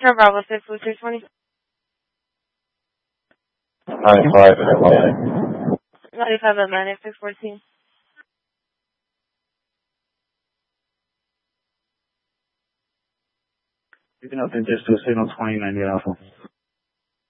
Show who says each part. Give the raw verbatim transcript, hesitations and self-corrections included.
Speaker 1: No Bravo six with six twenty.
Speaker 2: ninety-five in Atlantic.
Speaker 1: ninety-five Atlantic, six fourteen.
Speaker 2: Picking up in just to signal twenty ninety Alpha.